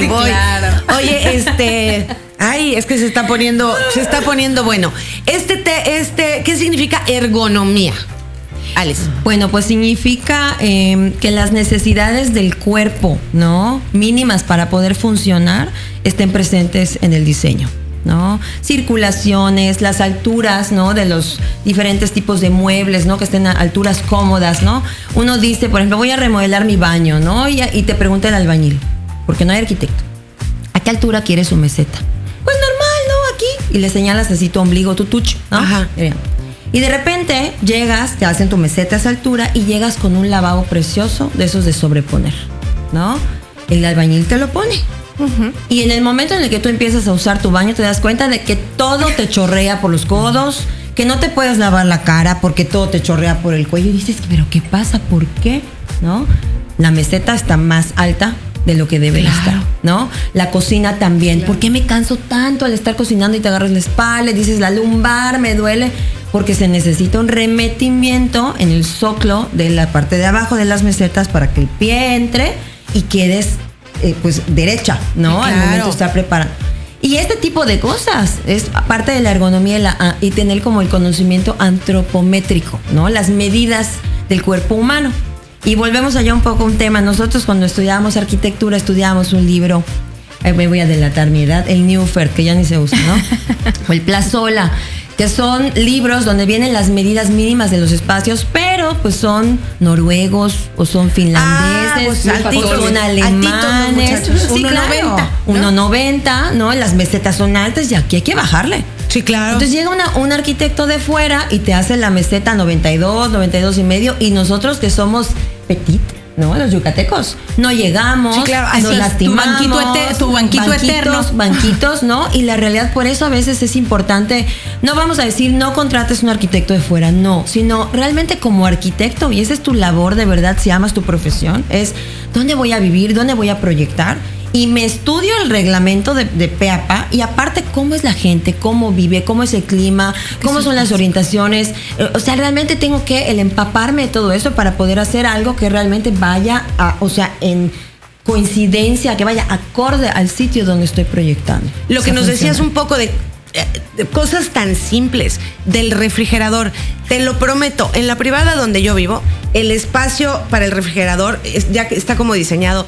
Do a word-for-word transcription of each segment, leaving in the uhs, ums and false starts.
sí, voy. Claro. Oye, este, ay, es que se está poniendo, se está poniendo bueno. Este, te, este, ¿qué significa ergonomía? Alex. Bueno, pues significa eh, que las necesidades del cuerpo, ¿no? Mínimas para poder funcionar, estén presentes en el diseño, ¿no? Circulaciones, las alturas, ¿no? De los diferentes tipos de muebles, ¿no? Que estén a alturas cómodas, ¿no? Uno dice, por ejemplo, voy a remodelar mi baño, ¿no? Y, y te pregunta el albañil, porque no hay arquitecto, ¿a qué altura quieres su meseta? Pues normal, ¿no? Aquí. Y le señalas así tu ombligo, tu tuch, ¿no? Ajá. Miren. Y de repente llegas, te hacen tu meseta a esa altura y llegas con un lavabo precioso de esos de sobreponer, ¿no? El albañil te lo pone. Uh-huh. Y en el momento en el que tú empiezas a usar tu baño te das cuenta de que todo te chorrea por los codos, que no te puedes lavar la cara porque todo te chorrea por el cuello. Y dices, ¿pero qué pasa? ¿Por qué? ¿No? La meseta está más alta de lo que debe claro. estar, ¿no? La cocina también. Claro. ¿Por qué me canso tanto al estar cocinando y te agarras la espalda y dices, la lumbar me duele? Porque se necesita un remetimiento en el zoclo de la parte de abajo de las mesetas para que el pie entre y quedes eh, pues derecha, ¿no? Claro. Al momento de estar preparado. Y este tipo de cosas es parte de la ergonomía y, la, y tener como el conocimiento antropométrico, ¿no? Las medidas del cuerpo humano. Y volvemos allá un poco a un tema. Nosotros cuando estudiábamos arquitectura estudiábamos un libro, eh, me voy a delatar mi edad, el Neufert, que ya ni se usa, ¿no? O el Plazola, que son libros donde vienen las medidas mínimas de los espacios, pero pues son noruegos o son finlandeses, ah, pues, o son alemanes. Sí, claro. uno noventa, ¿no? Las mesetas son altas y aquí hay que bajarle. Sí, claro. Entonces llega una, un arquitecto de fuera y te hace la meseta noventa y dos, noventa y dos y medio, y nosotros que somos petit, ¿no? Los yucatecos. No llegamos, sí, claro. nos lastimamos. Tu banquito, ete- tu banquito banquitos, eterno. Banquitos, ¿no? Y la realidad, por eso a veces es importante, no vamos a decir no contrates un arquitecto de fuera, no, sino realmente como arquitecto, y esa es tu labor de verdad, si amas tu profesión, es dónde voy a vivir, dónde voy a proyectar. Y me estudio el reglamento de, de pe a pa y aparte cómo es la gente, cómo vive, cómo es el clima, cómo son las orientaciones. O sea, realmente tengo que el empaparme de todo eso para poder hacer algo que realmente vaya a, o sea, en coincidencia, que vaya acorde al sitio donde estoy proyectando. Lo que o sea, nos funciona. decías un poco de, de cosas tan simples, del refrigerador. Te lo prometo, en la privada donde yo vivo, el espacio para el refrigerador es, ya está como diseñado.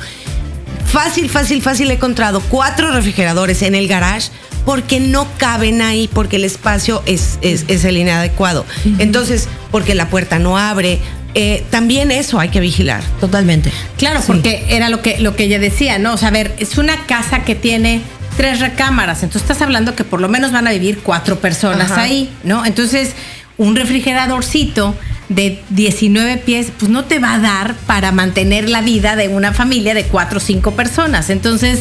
Fácil, fácil, fácil he encontrado cuatro refrigeradores en el garage porque no caben ahí, porque el espacio es, es, es el inadecuado. Uh-huh. Entonces, porque la puerta no abre. Eh, también eso hay que vigilar. Totalmente. Claro, sí. Porque era lo que, lo que ella decía, ¿no? O sea, a ver, es una casa que tiene tres recámaras, entonces estás hablando que por lo menos van a vivir cuatro personas Ajá. ahí, ¿no? Entonces, un refrigeradorcito de diecinueve pies, pues no te va a dar para mantener la vida de una familia de cuatro o cinco personas. Entonces,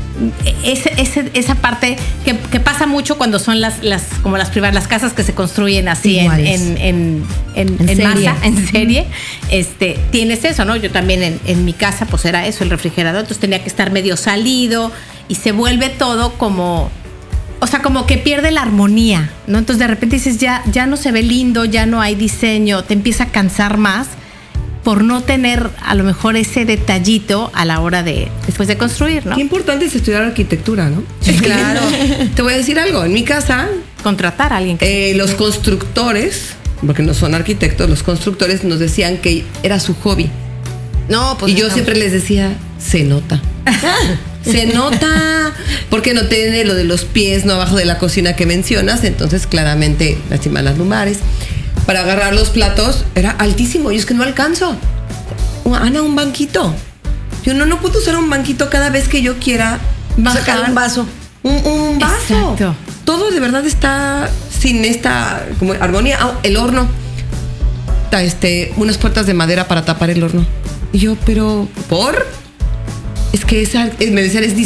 ese, ese, esa parte que, que pasa mucho cuando son las, las como las privadas, las casas que se construyen así en, en, en, en, en, en masa, en serie, este, tienes eso, ¿no? Yo también en, en mi casa, pues era eso, el refrigerador, entonces tenía que estar medio salido y se vuelve todo como... O sea, como que pierde la armonía, ¿no? Entonces de repente dices, ya, ya no se ve lindo, ya no hay diseño, te empieza a cansar más por no tener a lo mejor ese detallito a la hora de, después de construir, ¿no? Qué importante es estudiar arquitectura, ¿no? Sí, claro. Te voy a decir algo, en mi casa... Contratar a alguien que... Eh, los constructores, porque no son arquitectos, los constructores nos decían que era su hobby. No, pues... Y yo siempre les decía, se nota. Se nota, porque no tiene lo de los pies, no abajo de la cocina que mencionas, entonces claramente lastima las lumbares. Para agarrar los platos era altísimo y es que no alcanzo. Ana, un banquito. Yo no, no puedo usar un banquito cada vez que yo quiera bajar sacar un vaso. Un, un vaso. Exacto. Todo de verdad está sin esta como armonía. Oh, el horno. Este, unas puertas de madera para tapar el horno. Y yo, pero ¿por? Es que esa, me decían, es